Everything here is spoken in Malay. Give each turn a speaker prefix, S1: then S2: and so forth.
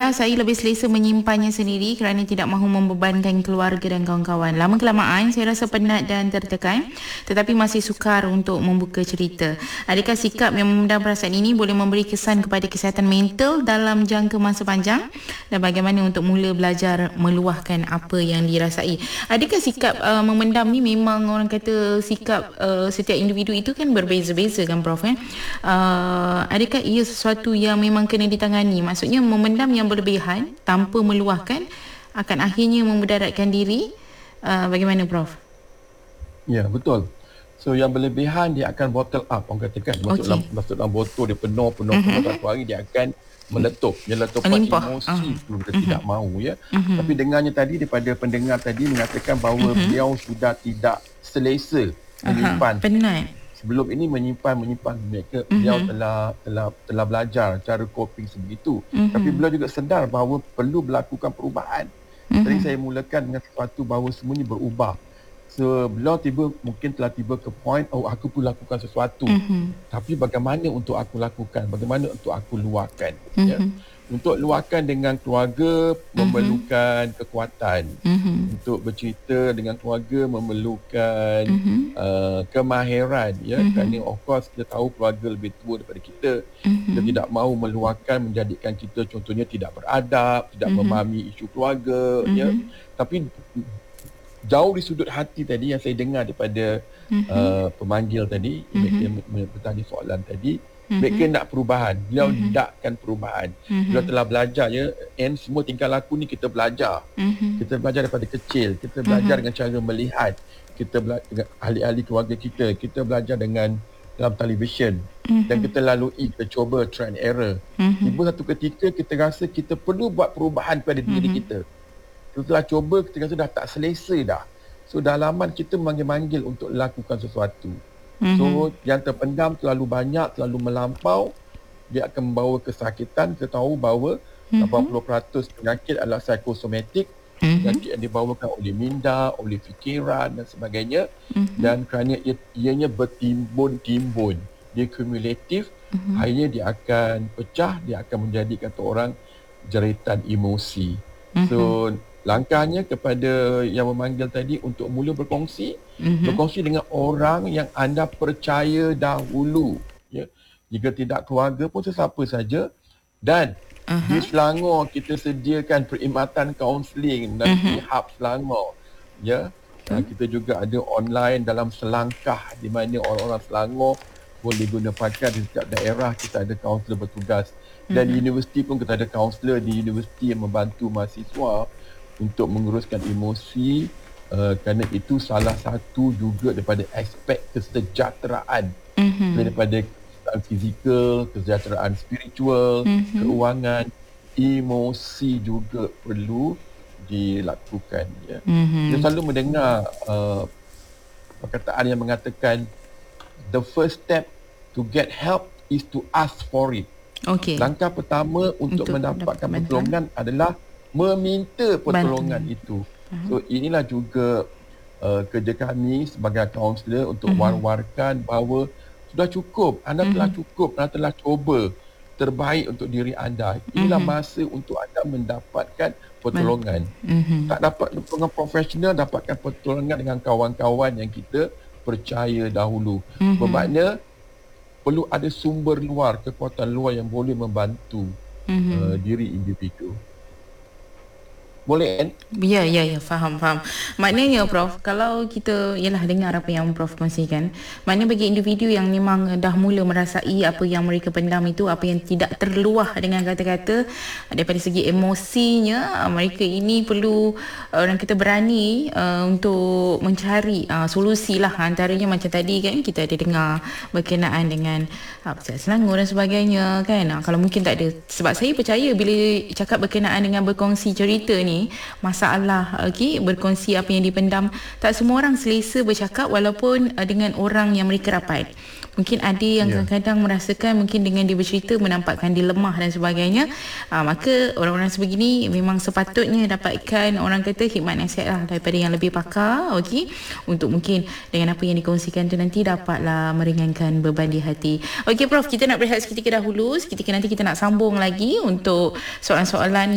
S1: adalah saya lebih selesa menyimpannya sendiri kerana tidak mahu membebankan keluarga dan kawan-kawan. Lama kelamaan saya rasa penat dan tertekan, tetapi masih sukar untuk membuka cerita. Adakah sikap yang memendam perasaan ini boleh memberi kesan kepada kesihatan mental dalam jangka masa panjang, dan bagaimana untuk mula belajar meluahkan apa yang dirasai? Adakah sikap memendam ni memang orang kata sikap setiap individu itu kan berbeza-beza kan Prof kan? Adakah ia sesuatu yang memang kena ditangani? Maksudnya memendam yang berlebihan tanpa meluahkan akan akhirnya memudaratkan diri. Bagaimana Prof?
S2: Ya, betul. So yang berlebihan dia akan bottle up, orang katakan masuk dalam botol, dia penuh satu hari dia akan meletup. Dia letupkan emosi sebelum kita tidak mahu ya. Tapi dengarnya tadi daripada pendengar tadi mengatakan bahawa beliau sudah tidak selesa menyimpan.
S1: Penat.
S2: Sebelum ini menyimpan mereka, beliau telah belajar cara coping sebegitu. Tapi beliau juga sedar bahawa perlu berlakukan perubahan. Tadi saya mulakan dengan sesuatu bahawa semuanya berubah. So beliau mungkin telah tiba ke point, aku perlu lakukan sesuatu. Tapi bagaimana untuk aku lakukan? Bagaimana untuk aku luahkan? Ya? Untuk luahkan dengan keluarga memerlukan kekuatan. Untuk bercerita dengan keluarga memerlukan kemahiran. Ya? Kerana of course kita tahu keluarga lebih tua daripada kita. Kita tidak mahu meluahkan menjadikan kita contohnya tidak beradab, tidak memahami isu keluarga. Ya? Tapi jauh di sudut hati tadi yang saya dengar daripada pemanggil tadi, mereka bertanya soalan tadi, mereka nak perubahan. Beliau nakkan perubahan. Beliau telah belajar ya, and semua tingkah laku ni kita belajar. Kita belajar daripada kecil, kita belajar dengan cara melihat, kita belajar dengan ahli-ahli keluarga kita belajar dengan dalam televisyen, dan kita lalui, kita cuba try and error. Tiba satu ketika kita rasa kita perlu buat perubahan pada diri kita. Kita telah cuba, kita rasa dah tak selesa dah. So dalaman kita memanggil-manggil untuk lakukan sesuatu. So yang terpendam terlalu banyak, terlalu melampau, dia akan membawa kesakitan. Kita tahu bahawa 80% penyakit adalah psikosomatik, penyakit yang dibawakan oleh minda, oleh fikiran dan sebagainya. Dan kerana ianya bertimbun-timbun, dia kumulatif, akhirnya dia akan pecah, dia akan menjadi kata orang jeritan emosi. So langkahnya kepada yang memanggil tadi untuk mula berkongsi, berkongsi dengan orang yang anda percaya dahulu. Ya. Jika tidak keluarga pun sesiapa saja. Dan di Selangor kita sediakan perkhidmatan kaunseling dan hub Selangor. Ya. Kita juga ada online dalam Selangkah, di mana orang-orang Selangor boleh guna pakaian. Di setiap daerah kita ada kaunselor bertugas. Dan di universiti pun kita ada kaunselor di universiti yang membantu mahasiswa untuk menguruskan emosi, kerana itu salah satu juga daripada aspek kesejahteraan, daripada kesejahteraan fizikal, kesejahteraan spiritual, keuangan, emosi juga perlu dilakukan. Ya. Saya selalu mendengar perkataan yang mengatakan the first step to get help is to ask for it. Langkah pertama untuk mendapatkan pertolongan adalah meminta pertolongan itu. So inilah juga kerja kami sebagai kaunselor untuk war-warkan bahawa sudah cukup, anda telah cukup, anda telah cuba terbaik untuk diri anda. Inilah masa untuk anda mendapatkan pertolongan. Tak dapat pertolongan profesional, dapatkan pertolongan dengan kawan-kawan yang kita percaya dahulu. Bermakna perlu ada sumber luar, kekuatan luar yang boleh membantu diri individu. Boleh kan?
S1: Ya, faham. Maknanya Prof, kalau kita dengar apa yang Prof kongsikan, maknanya bagi individu yang memang dah mula merasai apa yang mereka pendam itu, apa yang tidak terluah dengan kata-kata, daripada segi emosinya, mereka ini perlu orang kita berani untuk mencari solusi lah. Antaranya macam tadi kan kita ada dengar berkenaan dengan Selangor dan sebagainya kan. Kalau mungkin tak ada, sebab saya percaya bila cakap berkenaan dengan berkongsi cerita ni, masalah berkongsi apa yang dipendam, tak semua orang selesa bercakap walaupun dengan orang yang mereka rapat. Mungkin ada yang kadang-kadang merasakan mungkin dengan dia bercerita menampakkan dia lemah dan sebagainya. Maka orang-orang sebegini memang sepatutnya dapatkan, orang kata, khidmat nasihat lah daripada yang lebih pakar, untuk mungkin dengan apa yang dikongsikan tu nanti dapatlah meringankan beban di hati. Prof, kita nak berehat seketika dahulu. Seketika nanti kita nak sambung lagi untuk soalan-soalan